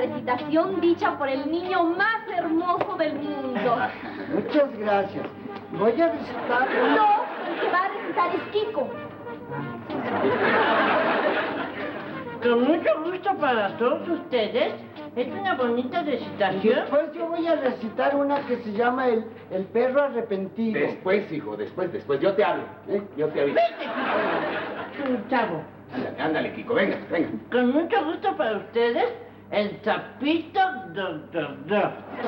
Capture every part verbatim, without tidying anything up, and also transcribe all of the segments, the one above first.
recitación dicha por el niño más hermoso del mundo. Muchas gracias. Voy a recitar... No, el que va a recitar es Kiko. Con mucho gusto para todos ustedes. Es una bonita recitación. Después yo voy a recitar una que se llama El, el perro arrepentido. Después, hijo, después, después. Yo te hablo, ¿eh? Yo te aviso. Vete, Kiko. Chavo. Ándale, ándale, Kiko, venga, venga. Con mucho gusto para ustedes, el sapito doctor Do.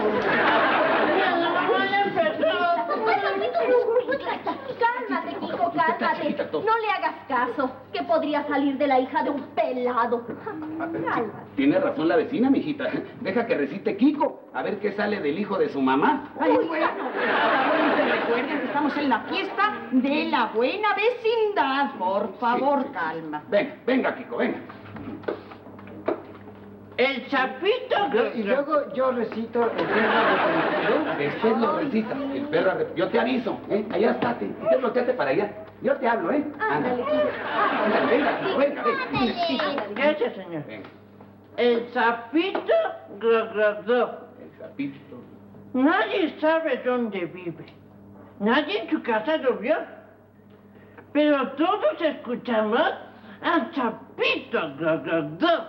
Cálmate, Kiko, cálmate. No le hagas caso, que podría salir de la hija de un pelado. Cálmate. Tiene razón la vecina, mijita. Deja que recite Kiko, a ver qué sale del hijo de su mamá. Ay, bueno, se recuerden que estamos en la fiesta de la buena vecindad. Por favor, Sí, sí. calma. Venga, venga, Kiko, venga. El sapito Y luego yo recito El perro arrepentido. Después lo recitas. El perro arrep- Yo te aviso, ¿eh? Allá estate. Te bloqueate para allá. Yo te hablo, ¿eh? Ándale, Kiko. Ándale, venga, Kiko, venga, venga. Ándale. Gracias, señor. Venga. El sapito Do. El sapito. Nadie sabe dónde vive. Nadie en su casa lo vio. Pero todos escuchamos al sapito Do.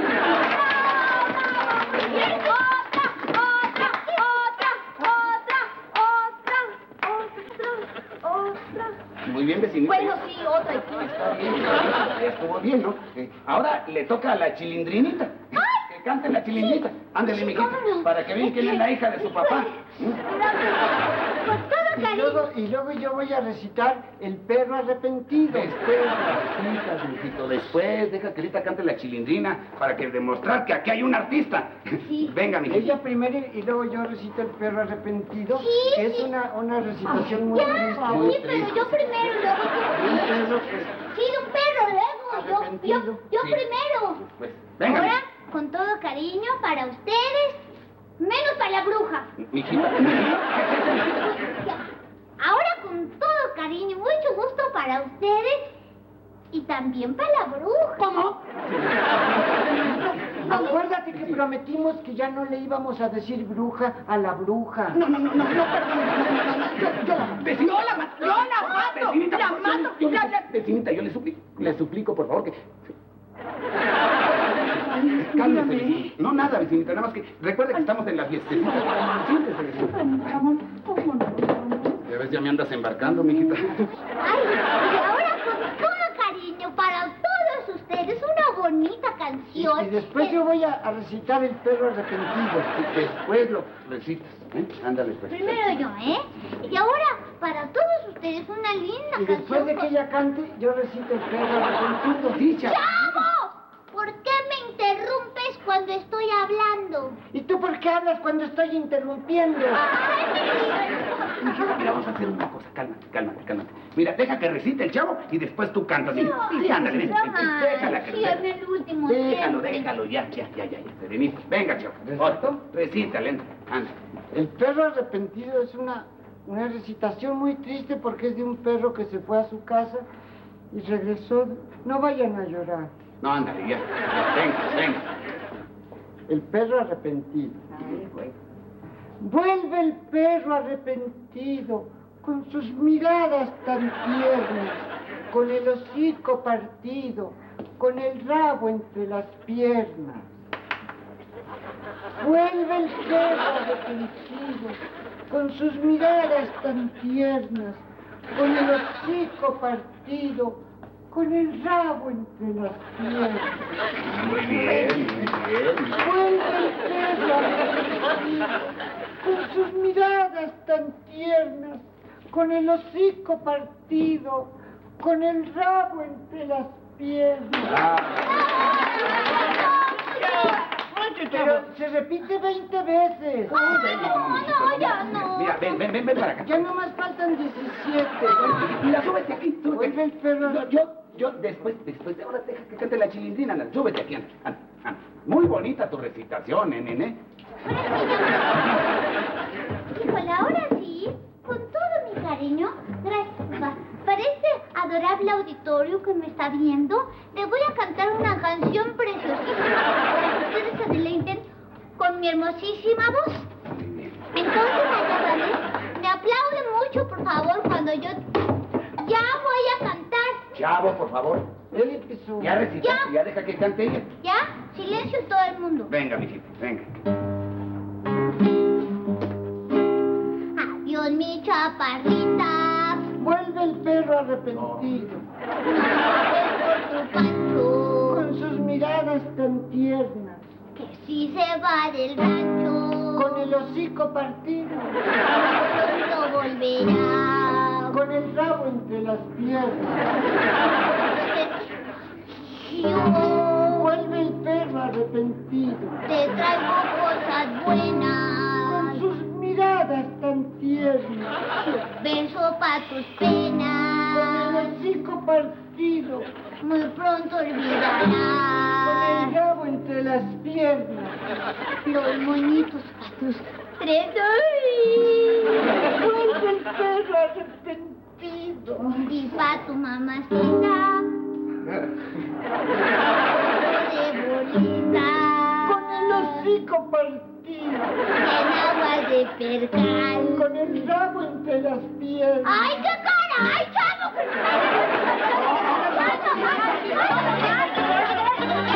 Otra, otra, otra, otra, otra, otra. Muy bien, vecinita. Bueno, sí, otra. Está bien, estuvo bien, ¿no? Eh, ahora le toca a la chilindrinita. Que cante la chilindrita. Ándale, mijita, cómo no. para que vean quién es la hija de su papá. Con todo Y cariño. luego, y luego yo voy a recitar El perro arrepentido. Después la recitas, mijito, después deja que ahorita cante la chilindrina para que demostrar que aquí hay un artista. Sí. Venga, mijito. Ella primero y luego yo recito El perro arrepentido, Sí, que es sí. una, una recitación muy Ya, triste. Muy sí, pero triste. yo primero, luego Un tú. perro que... Sí, de un perro, luego. Yo, yo, Arrepentido. yo Sí. primero. Pues, venga, Ahora, con todo cariño para ustedes, menos para la bruja. mijita. Ya. Ahora, con todo cariño, mucho gusto para ustedes y también para la bruja. ¿Cómo? Acuérdate que prometimos que ya no le íbamos a decir bruja a la bruja. No, no, no, no, no, perdón, no, no, no, no, yo, yo la mato, yo la mato, yo la mato, Vecinita, la por mato, favor, yo le- la, la... Vecinita, yo le suplico, le suplico, por favor, que... Cálmese, vecinita. No, nada, vecinita, nada más que... Recuerda que estamos en la fiestecita. Siéntese, vecinita. Ya ves, ya me andas embarcando, mijita. Ay, y ahora con todo cariño para todos ustedes, una bonita Y, canción. y después yo voy a, a recitar El perro arrepentido. Y después lo recitas, ¿eh? Ándale, pues. Primero yo, ¿eh? Y ahora, para todos ustedes, una linda Y después canción. de que ella cante, yo recito El perro arrepentido. Dicha. ¡Chavo! ¿Por qué me interrumpes cuando estoy hablando? ¿Y tú por qué hablas cuando estoy interrumpiendo? Mijita, mira, vamos a hacer una cosa. Cálmate, cálmate, cálmate. Mira, deja que recite el chavo y después tú cantas. Sí, sí, ándale, ven, ven, ven, déjala que Sí, en el último Déjalo, siempre. déjalo, ya, ya, ya, ya, ya, Serenito. Venga, chavo. ¿Recito? Recítale, anda. El perro arrepentido es una, una recitación muy triste porque es de un perro que se fue a su casa y regresó. No vayan a llorar. No, ándale, ya, ya, venga, venga. El perro arrepentido. Vuelve el perro arrepentido con sus miradas tan tiernas, con el hocico partido, con el rabo entre las piernas. Vuelve el perro arrepentido con sus miradas tan tiernas, con el hocico partido, con el rabo entre las piernas. Muy bien, muy bien. Vuelve el perro arrepentido con sus miradas tan tiernas, con el hocico partido, con el rabo entre las piernas. Pero se repite veinte veces. No, no, ya no. Mira, ven, ven, ven, ven para acá. Ya nomás faltan diecisiete. Mira, súbete aquí, súbete Vuelve el aquí. perro. Yo, yo, yo, después, después de ahora deja que cante la chilindrina, anda, súbete aquí, anda, anda, anda. Muy bonita tu recitación, ¿eh, nene? Híjole, ahora sí, con todo mi cariño, gracias, papá. Para este adorable auditorio que me está viendo, le voy a cantar una canción preciosísima para que ustedes se deleiten con mi hermosísima voz. Entonces, ayúdame, me aplaude mucho, por favor, cuando yo ya voy a cantar. Chavo, por favor. Él empezó. Ya recitaste, ya deja que cante ella. ¿Ya? Silencio todo el mundo. Venga, mijita, venga. Adiós, mi chaparrita. Vuelve el perro arrepentido. Por tu pancho. Con sus miradas tan tiernas. Que si se va del rancho. Con el hocico partido. Pronto volverá. Con el rabo entre las piernas. Yo Vuelve el perro arrepentido. te traigo cosas buenas. Con sus miradas tan tiernas. Beso para tus Con el penas. hocico partido. Muy pronto Con el olvidarás rabo entre las piernas. los moñitos para tus tres. ¡Ay! Vuelve el perro arrepentido. Y para tu mamacita. De bolita. Con el hocico partido. En agua de percal. Con el rabo entre las piernas. ¡Ay, qué cara! ¡Ay, chavo! ¡Ay, chavo!